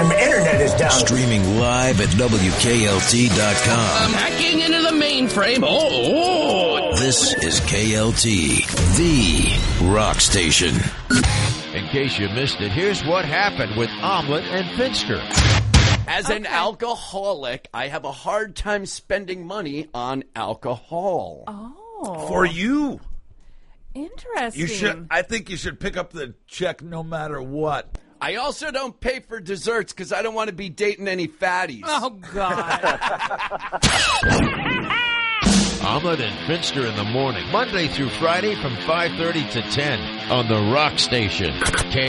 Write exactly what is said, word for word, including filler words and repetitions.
damn internet is down. Streaming live at W K L T dot com. I'm hacking into the mainframe. Oh, oh. This is K L T, the rock station. In case you missed it, here's what happened with Omelet and Finster. As okay. an alcoholic, I have a hard time spending money on alcohol. Oh. For you. Interesting. You should. I think you should pick up the check no matter what. I also don't pay for desserts because I don't want to be dating any fatties. Oh, God. Omelet and Finster in the morning, Monday through Friday from five thirty to ten on the Rock Station. K